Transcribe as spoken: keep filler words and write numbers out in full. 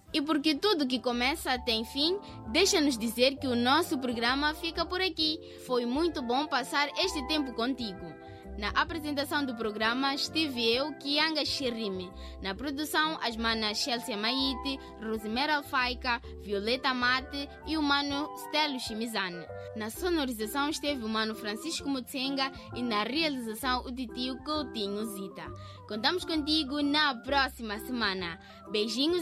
E porque tudo que começa tem fim, deixa-nos dizer que o nosso programa fica por aqui. Foi muito bom passar este tempo contigo. Na apresentação do programa estive eu, Kianga Shirime. Na produção, as manas Chelsea Maite, Rosemera Alfaica, Violeta Mate e o mano Stelo Shimizane. Na sonorização esteve o mano Francisco Mutsenga e na realização o titio Coutinho Zita. Contamos contigo na próxima semana. Beijinhos.